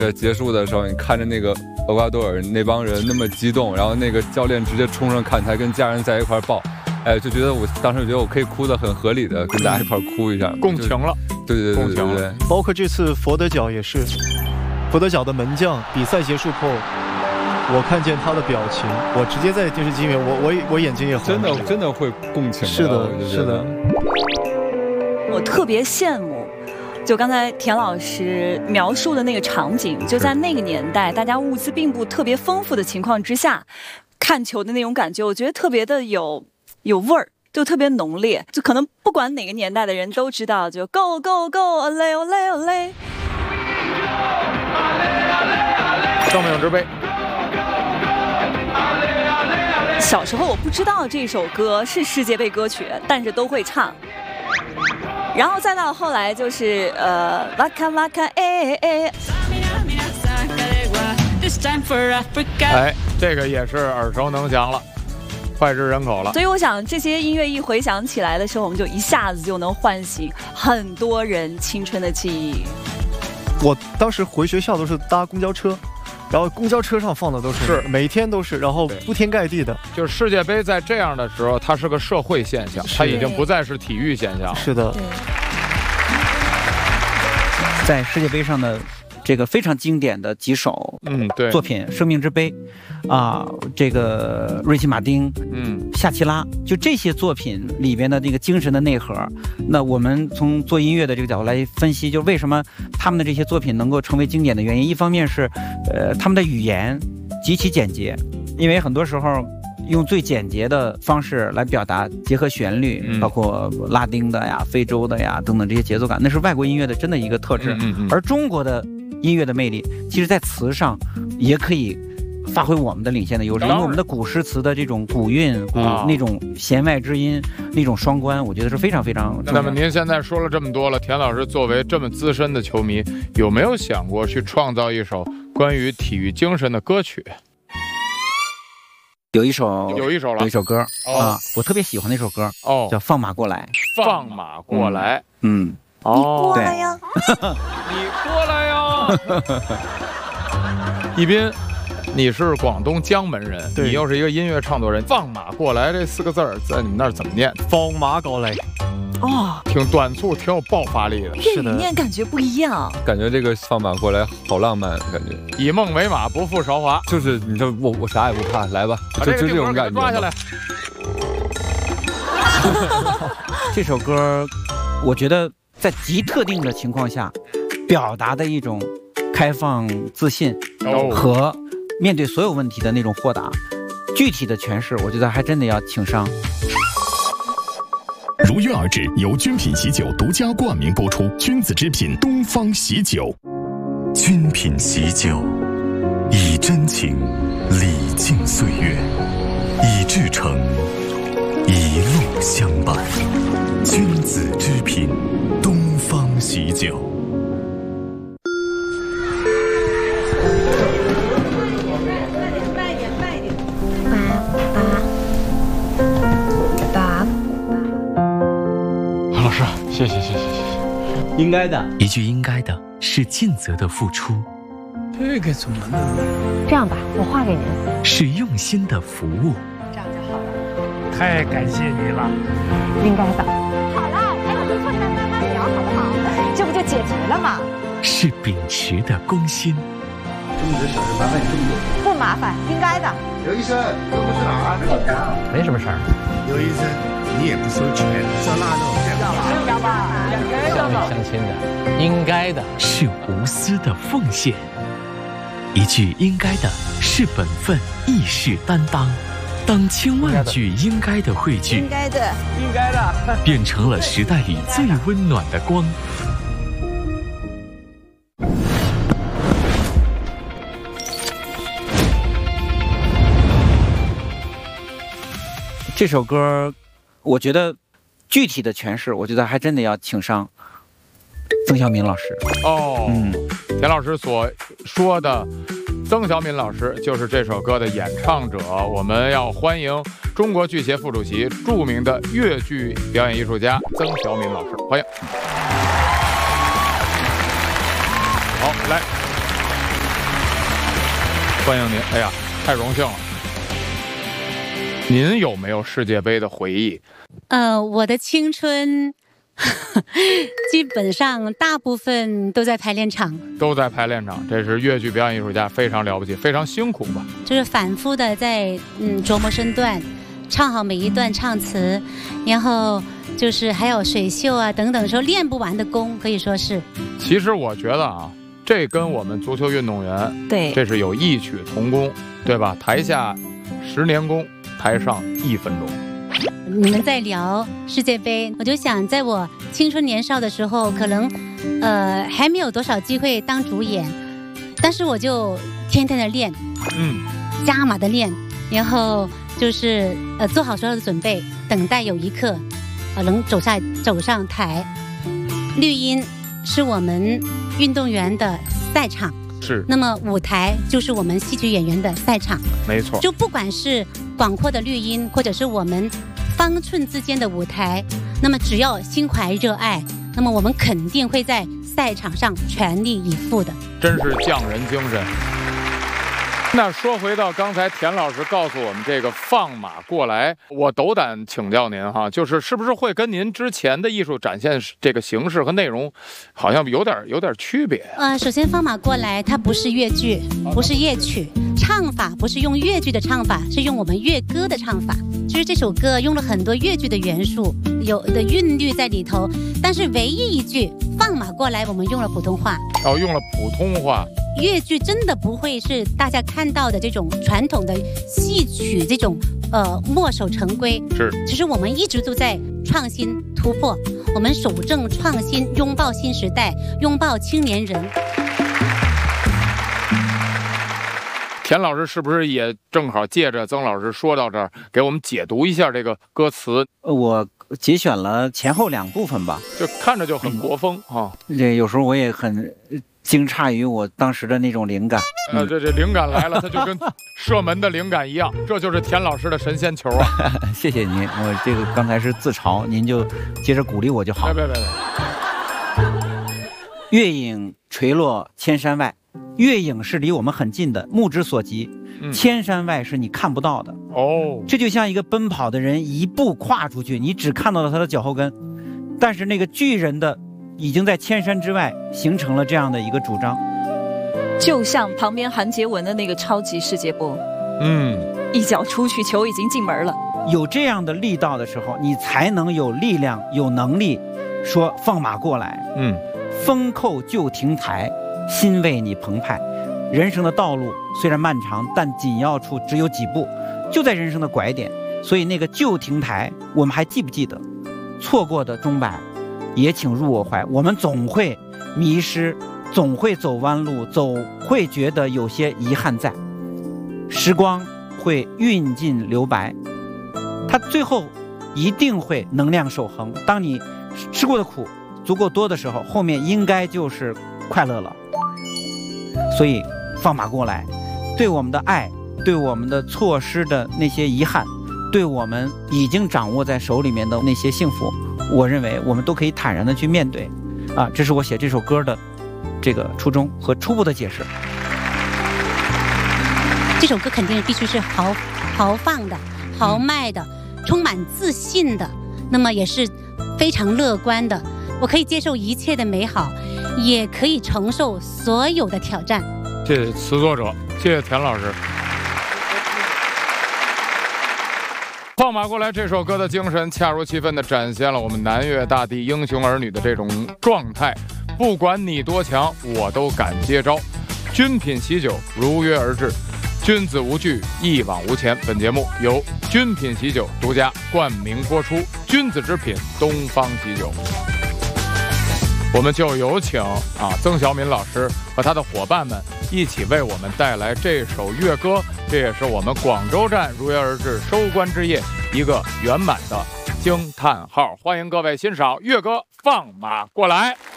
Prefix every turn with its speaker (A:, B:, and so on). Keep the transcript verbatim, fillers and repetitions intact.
A: 呃，结束的时候，你看着那个厄瓜多尔那帮人那么激动，然后那个教练直接冲上看台，跟家人在一块抱，哎，就觉得我当时觉得我可以哭得很合理的，跟大家一块哭一下，
B: 共情了。
A: 对对对对对对。
C: 包括这次佛得角也是，佛得角的门将，比赛结束后，我看见他的表情，我直接在电视机里面，我我我眼睛也红，
A: 真的真的会共情。
C: 是的，是的。
D: 我特别羡慕。就刚才田老师描述的那个场景，就在那个年代，大家物资并不特别丰富的情况之下，看球的那种感觉，我觉得特别的有有味儿，就特别浓烈。就可能不管哪个年代的人都知道，就 Go Go Go Olé Olé Olé。
B: 生命之杯。
D: 小时候我不知道这首歌是世界杯歌曲，但是都会唱。然后再到后来就是呃，哇卡哇卡哎哎，
B: 哎，这个也是耳熟能详了，脍炙人口了。
D: 所以我想这些音乐一回想起来的时候，我们就一下子就能唤醒很多人青春的记忆。
C: 我当时回学校都是搭公交车。然后公交车上放的都是，
B: 是
C: 每天都是，然后铺天盖地的。
B: 就是世界杯在这样的时候，它是个社会现象，它已经不再是体育现象。
C: 是的，
E: 在世界杯上的这个非常经典的几首
B: 嗯对
E: 作品，《生命之杯》啊，这个瑞奇马丁，
B: 嗯，
E: 夏奇拉，就这些作品里边的这个精神的内核。那我们从做音乐的这个角度来分析，就为什么他们的这些作品能够成为经典的原因，一方面是，呃，他们的语言极其简洁，因为很多时候用最简洁的方式来表达，结合旋律，
B: 嗯、
E: 包括拉丁的呀、非洲的呀等等这些节奏感，那是外国音乐的真的一个特质。
B: 嗯嗯嗯、
E: 而中国的音乐的魅力，其实在词上也可以发挥我们的领先的优势，因为我们的古诗词的这种古韵、古、哦、那种弦外之音、那种双关，我觉得是非常非常重要的。
B: 那么您现在说了这么多了，田老师作为这么资深的球迷，有没有想过去创造一首关于体育精神的歌曲？
E: 有一首，
B: 有一首了，
E: 有一首歌、
B: 哦、
E: 啊，我特别喜欢那首歌，
B: 哦，
E: 叫《放马过来》。
B: 放马过来，
E: 嗯，嗯
D: 哦，你过来呀，
B: 你过来呀，一斌。你是广东江门人，你又是一个音乐创作人，放马过来这四个字在你们那儿怎么念？
C: 放马过来。
D: 哦，
B: 挺短促，挺有爆发力的。
D: 粤语念感觉不一样，
A: 感觉这个放马过来好浪漫，感觉
B: 以梦为马，不负韶华。
A: 就是你说我我啥也不怕，来吧，就就这种感觉。
B: 抓下来。
E: 这首歌，我觉得在极特定的情况下，表达的一种开放、自信和面对所有问题的那种豁达。具体的诠释，我觉得还真的要请上。
F: 如约而至，由君品喜酒独家冠名播出。君子之品，东方喜酒。君品喜酒，以真情礼敬岁月，以至诚一路相伴。君子之品，东方喜酒。
B: 谢谢谢谢谢谢，
E: 应该的，
F: 一句应该的是尽责的付出。
B: 这个怎么呢？
G: 这样吧，我画给您。
F: 是用心的服务。
G: 这样就好了。
H: 太感谢你了。
G: 应该的。好了，还有做菜慢慢聊，好不好？这不就解决了吗？
F: 是秉持的公心。
I: 中职小事麻烦你这么多。
G: 不麻烦，应该的。
I: 刘医生，都不是哪儿？
H: 没什么事儿。
I: 刘医生，你也不收钱，烧腊肉。
G: 要吧，
H: 相亲相亲的，应该的
F: 是无私的奉献。一句应该的是本分，亦是担当。当千万句应该的汇聚，
G: 应该的，
H: 应该的，
F: 变成了时代里最温暖的光。
E: 这首歌，我觉得具体的诠释，我觉得还真的要请上曾小敏老师。
B: 哦，嗯，田老师所说的曾小敏老师就是这首歌的演唱者。我们要欢迎中国剧协副主席、著名的粤剧表演艺术家曾小敏老师，欢迎。好，来， 欢迎您！哎呀，太荣幸了。您有没有世界杯的回忆？
J: 呃，我的青春基本上大部分都在排练场，
B: 都在排练场。这是越剧表演艺术家，非常了不起，非常辛苦吧？
J: 就是反复的在嗯琢磨身段，唱好每一段唱词，然后就是还有水袖啊等等，说练不完的功，可以说是。
B: 其实我觉得啊，这跟我们足球运动员
D: 对，
B: 这是有异曲同工，对吧？台下十年功，台上一分钟。
J: 你们在聊世界杯，我就想，在我青春年少的时候，可能呃还没有多少机会当主演，但是我就天天的练，
B: 嗯，
J: 加码的练，然后就是呃做好所有的准备，等待有一刻，呃能走下走上台。绿茵是我们运动员的赛场，
B: 是，
J: 那么舞台就是我们戏剧演员的赛场，
B: 没错。
J: 就不管是广阔的绿茵，或者是我们方寸之间的舞台，那么只要心怀热爱，那么我们肯定会在赛场上全力以赴的。
B: 真是匠人精神。那说回到刚才田老师告诉我们这个放马过来，我斗胆请教您哈，就是是不是会跟您之前的艺术展现这个形式和内容好像有点有点区别？
J: 呃，首先放马过来它不是越剧，不是夜曲，唱法不是用越剧的唱法，是用我们粤歌的唱法。其实这首歌用了很多越剧的元素，有的韵律在里头，但是唯一一句放马过来我们用了普通话。
B: 哦，用了普通话。
J: 越剧真的不会是大家看到的这种传统的戏曲这种呃墨守成规，
B: 是，
J: 其实我们一直都在创新突破，我们守正创新，拥抱新时代，拥抱青年人。
B: 田老师是不是也正好借着曾老师说到这儿，给我们解读一下这个歌词？
E: 我节选了前后两部分吧，
B: 就看着就很国风啊。
E: 这有时候我也很惊诧于我当时的那种灵感。
B: 呃，这这灵感来了，它就跟射门的灵感一样，这就是田老师的神仙球啊！
E: 谢谢您，我这个刚才是自嘲，您就接着鼓励我就好。
B: 别别别！
E: 月影垂落千山外，月影是离我们很近的，目之所及。
B: 嗯、
E: 千山外是你看不到的
B: 哦。
E: 这就像一个奔跑的人一步跨出去，你只看到了他的脚后跟，但是那个巨人的已经在千山之外形成了这样的一个主张，
D: 就像旁边韩杰文的那个超级世界波，
B: 嗯，
D: 一脚出去，球已经进门了。
E: 有这样的力道的时候，你才能有力量、有能力说放马过来。
B: 嗯，
E: 风扣旧亭台，心为你澎湃。人生的道路虽然漫长，但紧要处只有几步，就在人生的拐点。所以那个旧亭台，我们还记不记得？错过的钟摆，也请入我怀。我们总会迷失，总会走弯路，总会觉得有些遗憾在。时光会运尽留白，它最后一定会能量守恒。当你吃过的苦足够多的时候，后面应该就是快乐了。所以放马过来，对我们的爱，对我们的错失的那些遗憾，对我们已经掌握在手里面的那些幸福，我认为我们都可以坦然的去面对啊，这是我写这首歌的这个初衷和初步的解释。
J: 这首歌肯定必须是豪豪放的、豪迈的、充满自信的，那么也是非常乐观的。我可以接受一切的美好，也可以承受所有的挑战。
B: 谢谢词作者，谢谢田老师。放马过来这首歌的精神恰如其分地展现了我们南粤大地英雄儿女的这种状态。不管你多强，我都敢接招。君品喜酒如约而至，君子无惧，一往无前。本节目由君品喜酒独家冠名播出，君子之品东方喜酒。我们就有请啊曾小敏老师和他的伙伴们一起为我们带来这首粤歌，这也是我们广州站如约而至收官之夜一个圆满的惊叹号。欢迎各位欣赏粤歌《放马过来》。